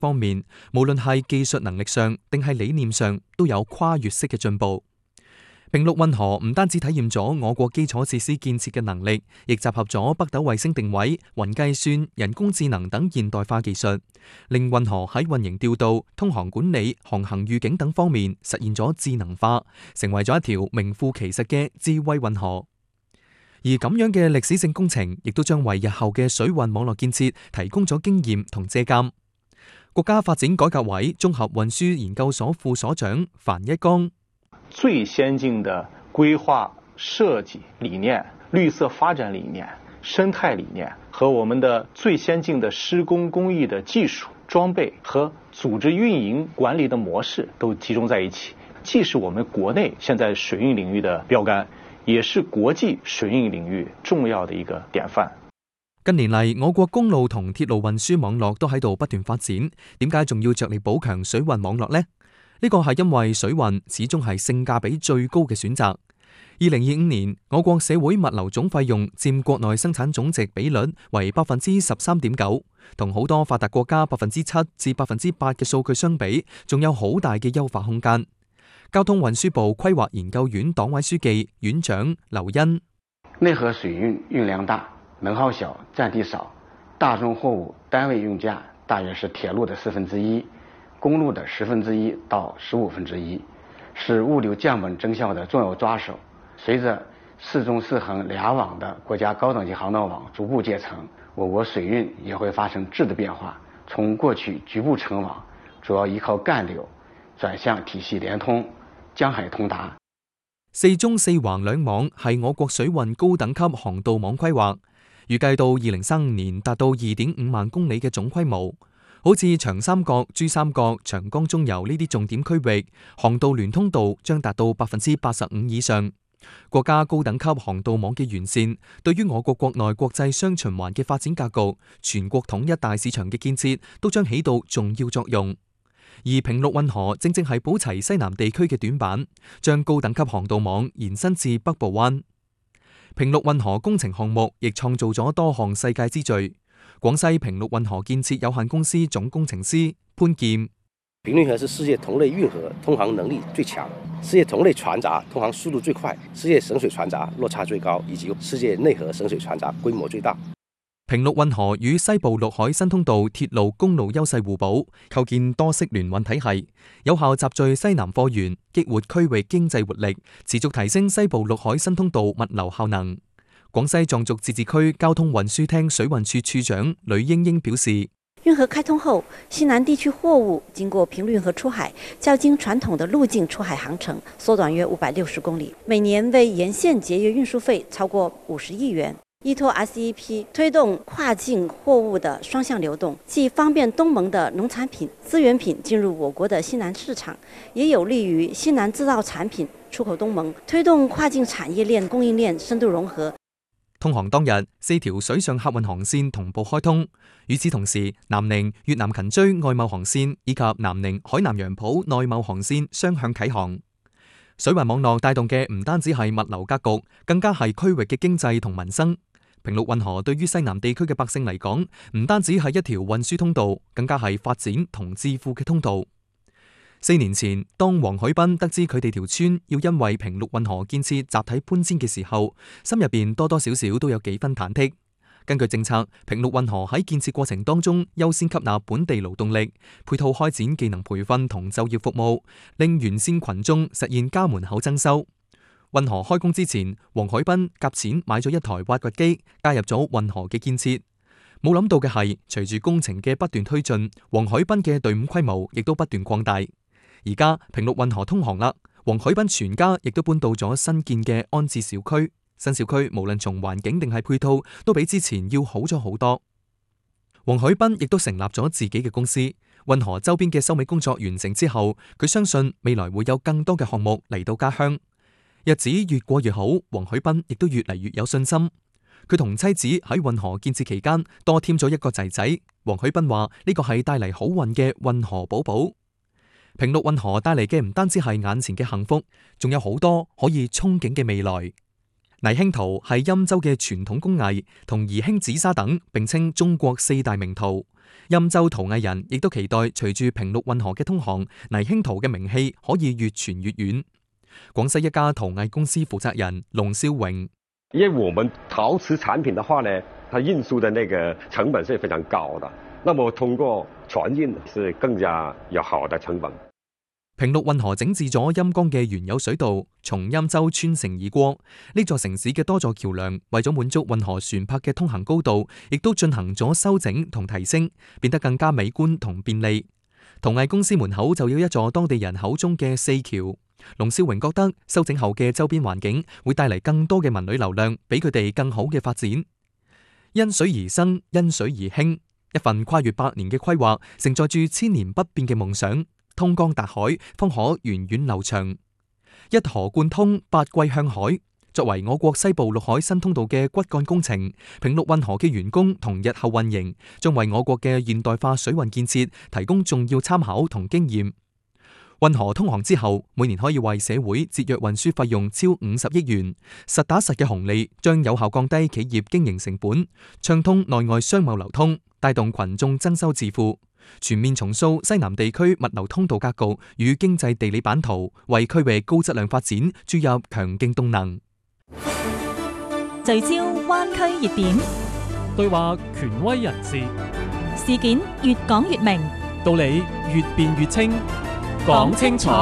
方面，無論係技術能力上定係理念上，都有跨越式嘅進步。平陸運河唔單止體驗咗我國基礎設施建設嘅能力，亦集合咗北斗衛星定位、雲計算、人工智能等現代化技術，令運河喺運營調度、通航管理、航行預警等方面實現咗智能化，成為咗一條名副其實嘅智慧運河。而咁樣嘅歷史性工程，亦都將為日後嘅水運網絡建設提供咗經驗同借鑑。國家發展改革委綜合運輸研究所副所長樊一剛： 最先進的規劃設計理念、綠色發展理念、生態理念和我們的最先進的施工工藝的技術、裝備和組織運營管理的模式都集中在一起，既是我們國內現在水運領域的標杆，也是國際水運領域重要的一個典範。 近年嚟，我國公路同鐵路運輸網絡都喺度不斷發展，點解仲要着力補強水運網絡呢？呢個係因為水運始終係性價比最高嘅選擇。2025年，我國社會物流總費用佔國內生產總值比率為13.9%，同好多發達國家7%至8%嘅數據相比，仲有好大嘅優化空間。交通運輸部規劃研究院黨委書記、院長劉恩： 內河水運運量大，能耗小，佔地少，大宗貨物單位運價大約是鐵路的1/4，公路的1/10到15/1，是物流降本增效的重要抓手。隨着4縱4橫2網的國家高等級航道網逐步建成，我國水運也會發生質的變化，從過去局部成網，主要依靠幹流，轉向體系連通、江海通達。 4縱4橫2網係我國水運高等級航道網規劃，預計到2035年達到2.5萬公里嘅總規模。好似長三角、珠三角、長江中游呢啲重點區域，航道聯通度將達到85%以上。國家高等級航道網嘅完善，對於我國國內國際雙循環嘅發展格局、全國統一大市場嘅建設，都將起到重要作用。而平陸運河正正係補齊西南地區嘅短板，將高等級航道網延伸至北部灣。平陸運河工程項目亦創造咗多項世界之最。廣西平陸運河建設有限公司總工程師潘劍： 平陸運河是世界同類運河通航能力最強，世界同類船閘通航速度最快，世界省水船閘落差最高，以及世界內河省水船閘規模最大。 平陸運河與西部陸海新通道鐵路公路優勢互補，構建多式聯運體系，有效集聚西南貨源，激活區域經濟活力，持續提升西部陸海新通道物流效能。廣西壯族自治區交通運輸廳水運處處長呂英英表示： 運河開通後，西南地區貨物經過平陸運河出海，較經傳統的陸徑出海航程縮短約560公里，每年為沿線節約運輸費超過50億元。依託 RCEP 推動跨境貨物的雙向流動，既方便東盟的農產品、資源品進入我國的西南市場，也有利於西南製造產品出口東盟，推動跨境產業鏈供應鏈深度融合。 通航當日，4條水上客運航線同步開通。與此同時，南寧越南勤追外貿航線以及南寧海南楊浦內貿航線雙向啟航。水運網絡帶動嘅唔單止係物流格局，更加係區域嘅經濟同民生。平陸運河對於西南地區嘅百姓嚟講，唔單止係一條運輸通道，更加係發展同致富嘅通道。4年前，當黃海濱得知佢哋條村要因為平陸運河建設集體搬遷嘅時候，心入邊多多少少都有幾分忐忑。根據政策，平陸運河喺建設過程當中優先吸納本地勞動力，配套開展技能培訓同就業服務，令沿線群眾實現家門口增收。運河開工之前，黃海濱夾錢買咗一台挖掘機，加入咗運河嘅建設。冇諗到嘅係，隨住工程嘅不斷推進，黃海濱嘅隊伍規模亦都不斷擴大。而家平陸運河通航啦，黃海濱全家亦都搬到咗新建嘅安置小區。新小區無論從環境定係配套，都比之前要好咗好多。黃海濱亦都成立咗自己嘅公司。運河周邊嘅收尾工作完成之後，佢相信未來會有更多嘅項目嚟到家鄉。日子越過越好，黃海濱亦都越嚟越有信心。佢同妻子喺運河建設期間多添咗一個仔仔。黃海濱話呢個係帶嚟好運嘅運河寶寶。平陸運河帶嚟嘅唔單止係眼前嘅幸福，仲有好多可以憧憬嘅未來。泥興陶係欽州嘅傳統工藝，同宜興紫砂等並稱中國4大名陶。 欽州陶藝人亦都期待隨住平陸運河嘅通航，泥興陶嘅名氣可以越傳越遠。廣西一家陶藝公司負責人龍少榮： 因為我們陶瓷產品的話呢，它運輸的那個成本是非常高的，那麼通過船運是更加有好的成本。 平陸運河整治咗欽江嘅原有水道，從欽州穿城而過。呢座城市嘅多座橋梁為咗滿足運河船舶嘅通行高度，亦都進行咗修整同提升，變得更加美觀同便利。陶藝公司門口就有一座當地人口中嘅四橋。龍少榮覺得修整後嘅周邊環境會帶嚟更多嘅文旅流量，俾佢哋更好嘅發展。因水而生，因水而興，一份跨越百年嘅規劃，承載住千年不變嘅夢想。通江達海，方可源遠流長。一河貫通，八季向海。作為我國西部陸海新通道嘅骨幹工程，平陸運河嘅完工同日後運營，將為我國嘅現代化水運建設提供重要參考同經驗。運河通航之後，每年可以為社會節約運輸費用超50億元，實打實嘅紅利，將有效降低企業經營成本，暢通內外商貿流通，帶動群眾增收致富。全面重塑西南地區物流通道格局與經濟地理版圖，為區域高質量發展注入強勁動能。 聚焦灣區熱點， 對話權威人士， 事件越講越明， 道理越辯越清，講清楚，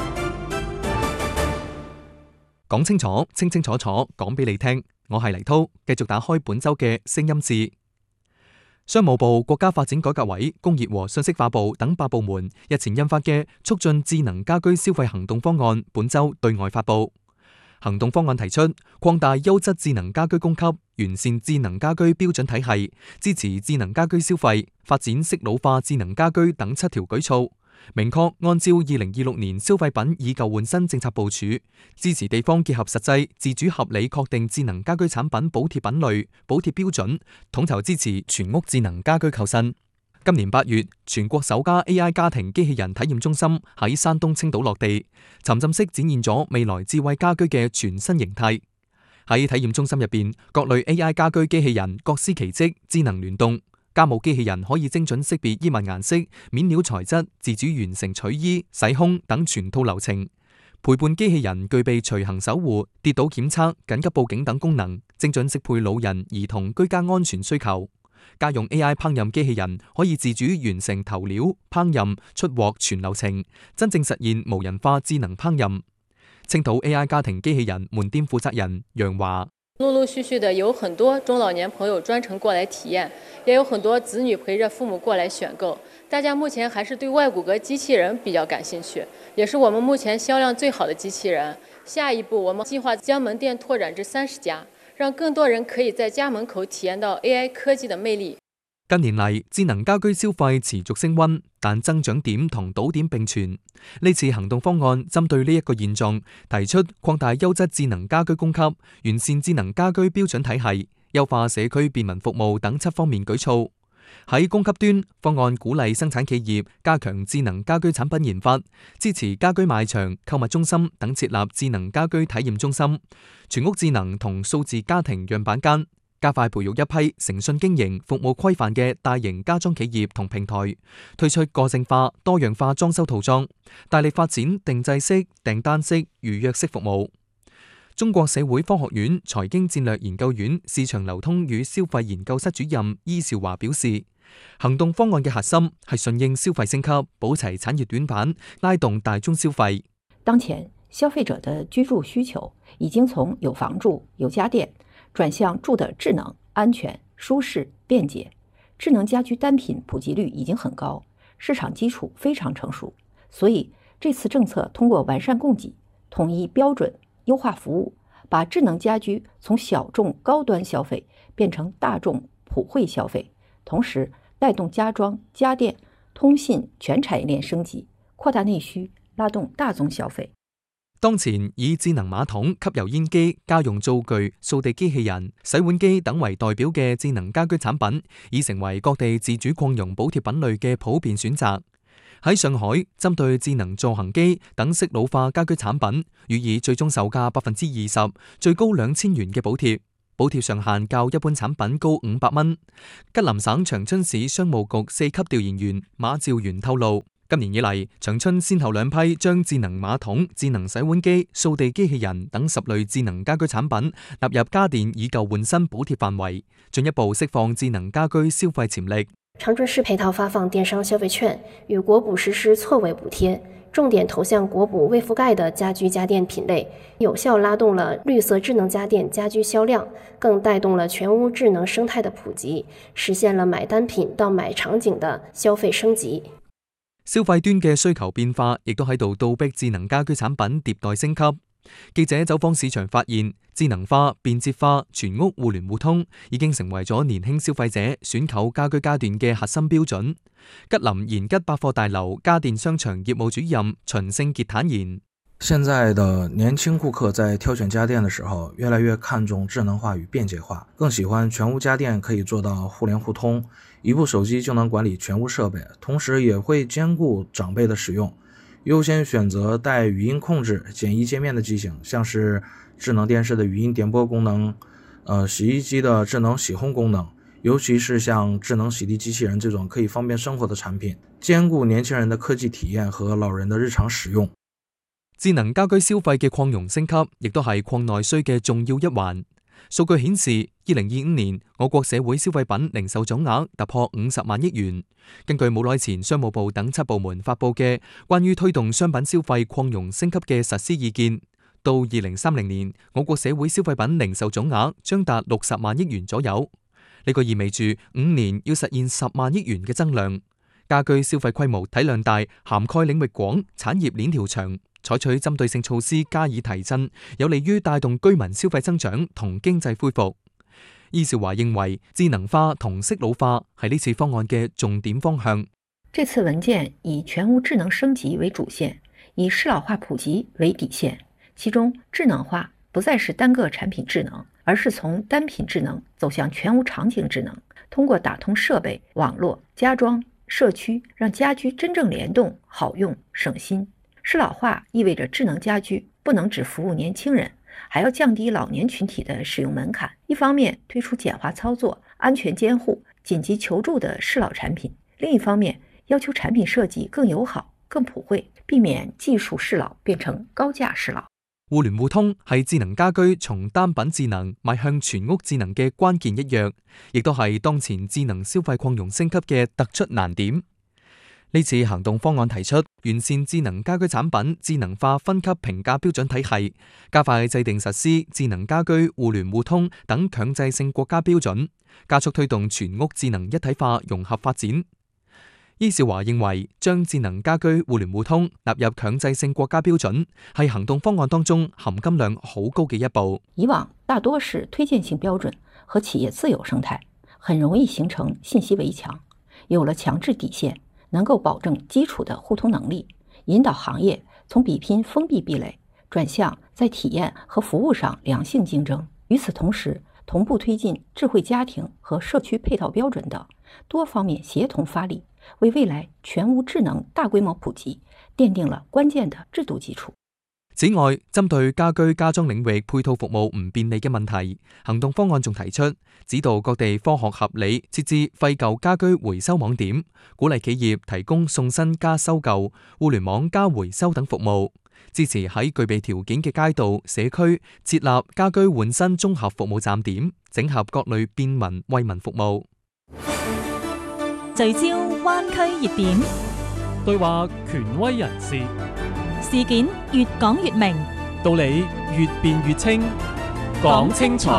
講清楚，清清楚楚，講俾你聽。我係黎濤，繼續打開本周嘅聲音誌。商務部、國家發展改革委、工業和信息化部等8部門日前印發嘅促進智能家居消費行動方案，本周對外發布。行動方案提出擴大優質智能家居供給，完善智能家居標準體系，支持智能家居消費，發展適老化智能家居等7條舉措。明確按照2026年消費品以舊換新政策部署，支持地方結合實際，自主合理確定智能家居產品補貼品類、補貼標準，統籌支持全屋智能家居購新。今年8月，全國首家 AI 家庭機器人體驗中心喺山東青島落地，沉浸式展現咗未來智慧家居嘅全新形態。喺體驗中心入邊，各類 AI 家居機器人各司其職，智能聯動。家務機器人可以精準識別衣物顏色、面料材質，自主完成取衣、洗烘等全套流程。陪伴機器人具備隨行守護、跌倒檢測、緊急報警等功能，精準適配老人、兒童居家安全需求。家用 AI 烹飪機器人可以自主完成投料、烹飪、出鑊全流程，真正實現無人化智能烹飪。青島 AI 家庭機器人門店負責人楊華： 陸陸續續的有很多中老年朋友專程過來體驗，也有很多子女陪着父母過來選購。大家目前還是對外骨骼機器人比較感興趣，也是我們目前銷量最好的機器人。下一步我們計劃將門店拓展至30家，讓更多人可以在家門口體驗到 AI 科技的魅力。 近年嚟，智能家居消費持續升溫，但增長點同倒點並存。呢次行動方案針對呢一個現狀，提出擴大優質智能家居供給，完善智能家居標準體系，優化社區便民服務等7方面舉措。喺供給端，方案鼓勵生產企業加強智能家居產品研發，支持家居賣場、購物中心等設立智能家居體驗中心、全屋智能同數字家庭樣板間。加快培育一批誠信經營、服務規範嘅大型家裝企業同平台，推出個性化、多樣化裝修套裝，大力發展定制式、訂單式、預約式服務。中國社會科學院財經戰略研究院市場流通與消費研究室主任伊兆華表示，行動方案嘅核心係順應消費升級，補齊產業短板，拉動大宗消費。 當前消費者的居住需求已經從有房住、有家電轉向住的智能、安全、舒適、便捷。智能家居單品普及率已經很高，市場基礎非常成熟。所以這次政策通過完善供給、統一標準、優化服務，把智能家居從小眾高端消費變成大眾普惠消費，同時帶動家裝、家電、通信全產業鏈升級，擴大內需，拉動大宗消費。 當前以智能馬桶、吸油煙機、家用灶具、掃地機器人、洗碗機等為代表嘅智能家居產品，已成為各地自主擴容補貼品類嘅普遍選擇。喺上海，針對智能助行機等適老化家居產品，予以最終售價20%、最高2000元嘅補貼。 補貼上限較一般產品高500蚊。吉林省長春市商務局4級調研員馬兆元透露，今年以嚟，長春先後2批將智能馬桶、智能洗碗機、掃地機器人等10類智能家居產品納入家電以舊換新補貼範圍，進一步釋放智能家居消費潛力。 長春市配套發放電商消費券，與國補實施錯位補貼，重點投向國補未覆蓋的家居家電品類，有效拉動了綠色智能家電家居銷量，更帶動了全屋智能生態的普及，實現了買單品到買場景的消費升級。 消費端嘅需求變化亦都喺度倒逼智能家居產品迭代升級。記者走訪市場發現，智能化、便捷化、全屋互聯互通已經成為咗年輕消費者選購家居家電嘅核心標準。吉林延吉百貨大樓家電商場業務主任秦勝傑坦言， 現在的年輕顧客在挑選家電的時候，越來越看重智能化與便捷化，更喜歡全屋家電可以做到互聯互通，一部手機就能管理全屋設備，同時也會兼顧長輩的使用，優先選擇帶語音控制、簡易界面的機型，像是智能電視的語音點播功能，洗衣機的智能洗烘功能，尤其是像智能洗地機器人這種可以方便生活的產品，兼顧年輕人的科技體驗和老人的日常使用。 智能家居消費嘅擴容升級，亦都係擴內需嘅重要一環。數據顯示，2025年我國社會消費品零售總額突破50萬億元。根據冇耐前商務部等7部門發佈嘅關於推動商品消費擴容升級嘅實施意見，到2030年，我國社會消費品零售總額將達60萬億元左右。呢個意味住5年要實現10萬億元嘅增量。家居消費規模體量大，涵蓋領域廣，產業鏈條長。採取針對性措施加以提振，有利於帶動居民消費增長同經濟恢復。伊兆華認為，智能化同適老化係呢次方案嘅重點方向。 這次文件以全屋智能升級為主線，以適老化普及為底線。其中，智能化不再是單個產品智能，而是從單品智能走向全屋場景智能，通過打通設備、網絡、家裝、社區，讓家居真正聯動、好用、省心。適老化意味着智能家居不能只服務年輕人，還要降低老年群體的使用門檻。一方面推出簡化操作、安全監護、緊急求助的適老產品，另一方面要求產品設計更友好、更普惠，避免技術適老變成高價適老。 互聯互通係智能家居從單品智能邁向全屋智能嘅關鍵一躍，亦都係當前智能消費擴容升級嘅突出難點。呢次行動方案提出完善智能家居產品智能化分級評價標準體系，加快制定實施智能家居互聯互通等強制性國家標準，加速推動全屋智能一體化融合發展。伊兆華認為，將智能家居互聯互通納入強制性國家標準，係行動方案當中含金量好高嘅一步。 以往大多是推薦性標準和企業自有生態，很容易形成信息圍牆。有了強制底線，能夠保證基礎的互通能力，引導行業從比拼封閉壁壘，轉向在體驗和服務上良性競爭。與此同時，同步推進智慧家庭和社區配套標準等多方面協同發力，為未來全屋智能大規模普及奠定了關鍵的制度基礎。 此外，針對家居家裝領域配套服務唔便利嘅問題，行動方案仲提出指導各地科學合理設置廢舊家居回收網點，鼓勵企業提供送新加收舊、互聯網加回收等服務，支持喺具備條件嘅街道、社區設立家居換新綜合服務站點，整合各類便民惠民服務。 聚焦灣區熱點， 對話權威人士， 事件越講越明， 道理越辯越清，講清楚，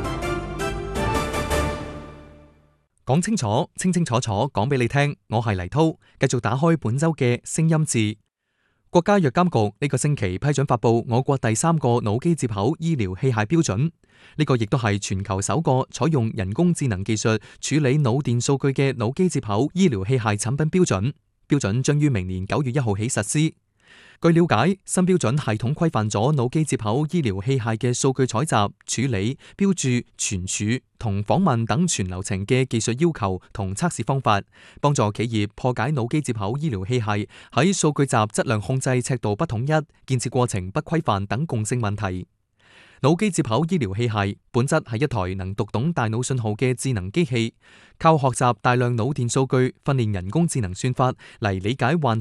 講清楚，清清楚楚講俾你聽。我係黎濤，繼續打開本周嘅聲音誌。國家藥監局呢個星期批准發布我國第3個腦機接口醫療器械標準，呢個亦都係全球首個採用人工智能技術處理腦電數據嘅腦機接口醫療器械產品標準。標準將於明年9月1號起實施。據了解，新標準系統規範咗腦機接口醫療器械嘅數據採集、處理、標注、存儲同訪問等全流程嘅技術要求同測試方法，幫助企業破解腦機接口醫療器械喺數據集質量控制尺度不統一、建設過程不規範等共性問題。 腦機接口醫療器械本質係一台能讀懂大腦信號嘅智能機器，靠學習大量腦電數據訓練人工智能算法嚟理解患者